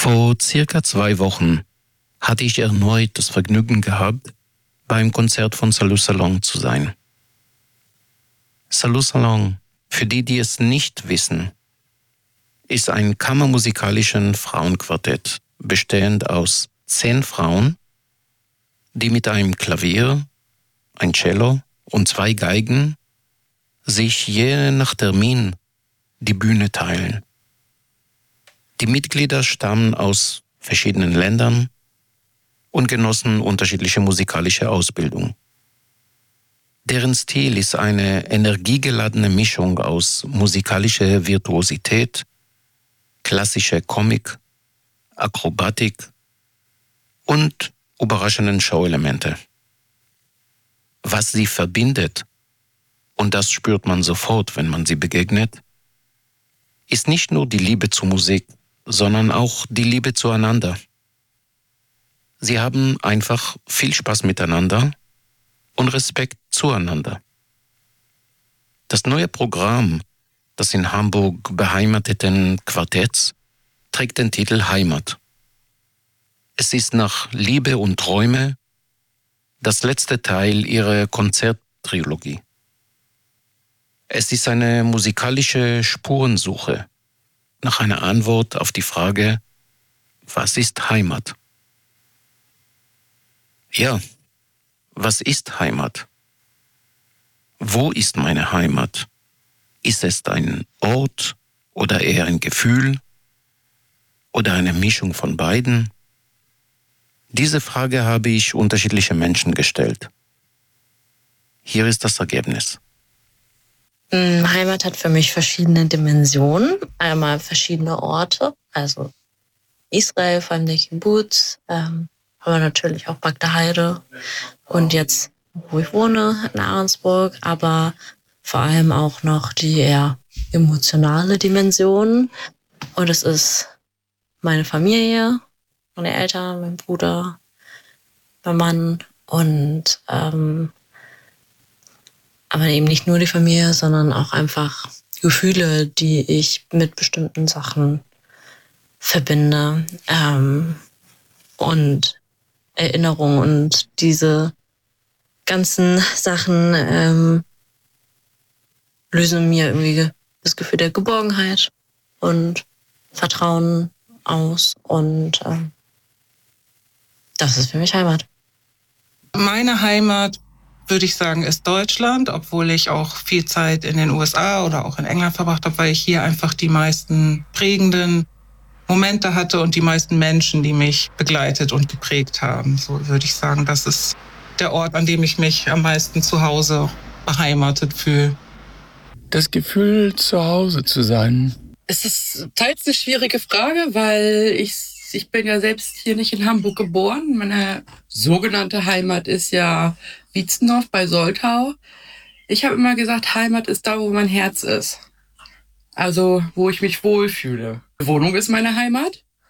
Vor circa 2 Wochen hatte ich erneut das Vergnügen gehabt, beim Konzert von Salut Salon zu sein. Salut Salon, für die, die es nicht wissen, ist ein kammermusikalischen Frauenquartett, bestehend aus 10 Frauen, die mit einem Klavier, ein Cello und 2 Geigen sich je nach Termin die Bühne teilen. Die Mitglieder stammen aus verschiedenen Ländern und genossen unterschiedliche musikalische Ausbildung. Deren Stil ist eine energiegeladene Mischung aus musikalischer Virtuosität, klassischer Komik, Akrobatik und überraschenden Showelemente. Was sie verbindet, und das spürt man sofort, wenn man sie begegnet, ist nicht nur die Liebe zur Musik, sondern auch die Liebe zueinander. Sie haben einfach viel Spaß miteinander und Respekt zueinander. Das neue Programm des in Hamburg beheimateten Quartetts trägt den Titel Heimat. Es ist nach Liebe und Träume das letzte Teil ihrer Konzerttrilogie. Es ist eine musikalische Spurensuche nach einer Antwort auf die Frage, was ist Heimat? Ja, was ist Heimat? Wo ist meine Heimat? Ist es ein Ort oder eher ein Gefühl oder eine Mischung von beiden? Diese Frage habe ich unterschiedliche Menschen gestellt. Hier ist das Ergebnis. Heimat hat für mich verschiedene Dimensionen. Einmal verschiedene Orte, also Israel, vor allem der Kibbutz, aber natürlich auch Bagdaheide und jetzt, wo ich wohne, in Ahrensburg, aber vor allem auch noch die eher emotionale Dimension. Und es ist meine Familie, meine Eltern, mein Bruder, mein Mann und aber eben nicht nur die Familie, sondern auch einfach Gefühle, die ich mit bestimmten Sachen verbinde und Erinnerungen. Und diese ganzen Sachen lösen mir irgendwie das Gefühl der Geborgenheit und Vertrauen aus. Und das ist für mich Heimat. Meine Heimat, würde ich sagen, ist Deutschland, obwohl ich auch viel Zeit in den USA oder auch in England verbracht habe, weil ich hier einfach die meisten prägenden Momente hatte und die meisten Menschen, die mich begleitet und geprägt haben. So würde ich sagen, das ist der Ort, an dem ich mich am meisten zu Hause beheimatet fühle. Das Gefühl, zu Hause zu sein. Es ist teils eine schwierige Frage, weil ich bin ja selbst hier nicht in Hamburg geboren. Meine sogenannte Heimat ist ja Wietzendorf bei Soltau. Ich habe immer gesagt, Heimat ist da, wo mein Herz ist. Also, wo ich mich wohlfühle. Die Wohnung ist meine Heimat.